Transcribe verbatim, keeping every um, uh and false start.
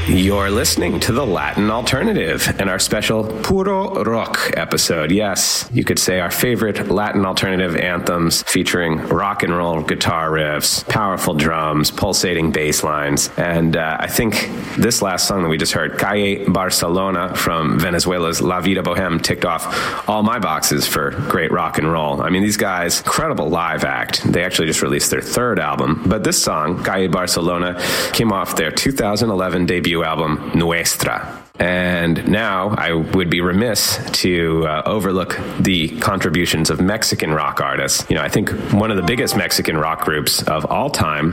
You're listening to the Latin Alternative and our special Puro Rock episode. Yes, you could say our favorite Latin alternative anthems featuring rock and roll guitar riffs, powerful drums, pulsating bass lines. And uh, I think this last song that we just heard, Calle Barcelona from Venezuela's La Vida Boheme, ticked off all my boxes for great rock and roll. I mean, these guys, incredible live act. They actually just released their third album. But this song, Calle Barcelona, came off their two thousand eleven debut album, Nuestra. And now I would be remiss to uh, overlook the contributions of Mexican rock artists. You know, I think one of the biggest Mexican rock groups of all time